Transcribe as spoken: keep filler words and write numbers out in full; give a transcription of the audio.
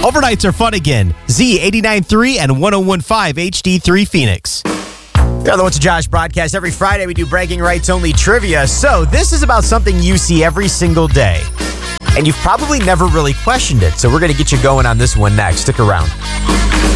Overnights are fun again. Z eighty-nine point three and one oh one point five H D three Phoenix. You're the What's Josh broadcast. Every Friday we do bragging rights only trivia. So this is about something you see every single day. And you've probably never really questioned it. So we're going to get you going on this one next. Stick around.